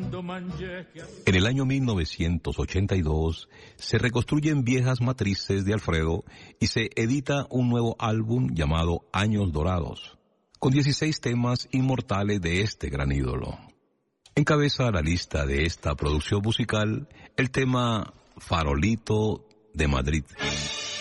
En el año 1982 se reconstruyen viejas matrices de Alfredo y se edita un nuevo álbum llamado Años Dorados, con 16 temas inmortales de este gran ídolo. Encabeza la lista de esta producción musical el tema Farolito de Madrid.